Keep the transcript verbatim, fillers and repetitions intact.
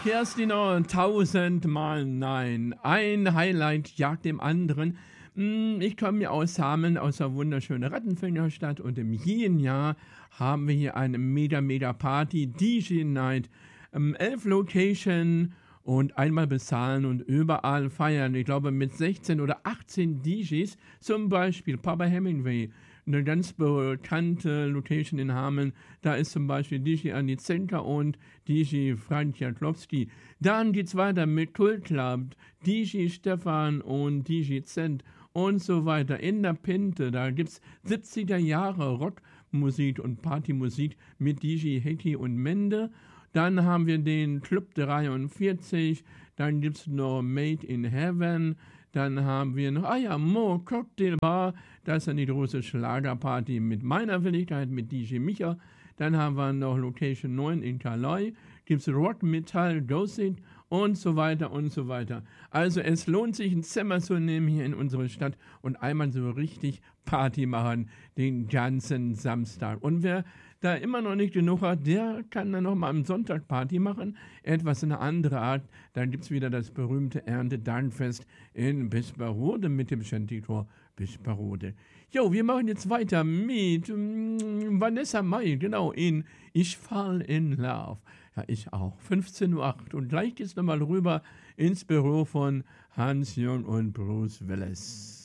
Kerstin, oh, tausendmal nein. Ein Highlight jagt dem anderen. Hm, Ich komme ja aus Hameln, aus der wunderschönen Rattenfängerstadt, und im jeden Jahr haben wir hier eine mega, mega Party, D J Night, ähm, elf Location und einmal bezahlen und überall feiern. Ich glaube mit sechzehn oder achtzehn D Js, zum Beispiel Papa Hemingway, eine ganz bekannte Location in Hameln. Da ist zum Beispiel D J Andi Zenker und D J Frank Jaklowski. Dann geht's weiter mit Kult Club, D J Stefan und D J Zent und so weiter. In der Pinte, da gibt's siebziger Jahre Rockmusik und Partymusik mit D J Heki und Mende. Dann haben wir den Club dreiundvierzig, dann gibt's noch Made in Heaven, dann haben wir noch, ah ja, Mo Cocktail Bar, das ist dann die große Schlagerparty mit meiner Willigkeit, mit D J Micha. Dann haben wir noch Location neun in Calais, gibt's Rock, Metall, Ghosting und so weiter und so weiter. Also es lohnt sich, ein Zimmer zu nehmen hier in unsere Stadt und einmal so richtig Party machen den ganzen Samstag. Und wer da immer noch nicht genug hat, der kann dann noch mal am Sonntag Party machen. Etwas in einer anderen Art. Dann gibt es wieder das berühmte Erntedankfest in Bisperode mit dem Shanty-Tor Bisperode. Jo, wir machen jetzt weiter mit mm, Vanessa Mai, genau, in Ich fall in Love. Ja, ich auch. fünfzehn Uhr acht. Und gleich geht's nochmal rüber ins Büro von Hans-Jürgen und Bruce Willis.